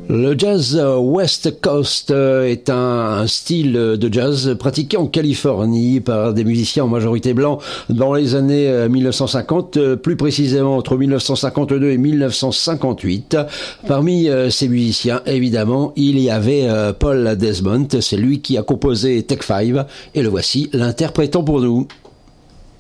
Le jazz West Coast est un style de jazz pratiqué en Californie par des musiciens en majorité blancs dans les années 1950, plus précisément entre 1952 et 1958. Parmi ces musiciens, évidemment, il y avait Paul Desmond, c'est lui qui a composé Take 5 et le voici l'interprétant pour nous.